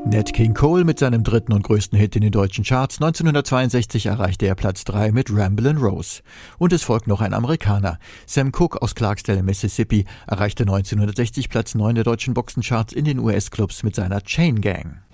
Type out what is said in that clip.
Nat King Cole mit seinem dritten und größten Hit in den deutschen Charts. 1962 erreichte er Platz 3 mit Ramblin' Rose. Und es folgt noch ein Amerikaner. Sam Cooke aus Clarksdale, Mississippi, erreichte 1960 Platz 9 der deutschen Boxencharts in den US-Clubs mit seiner Chain Gang.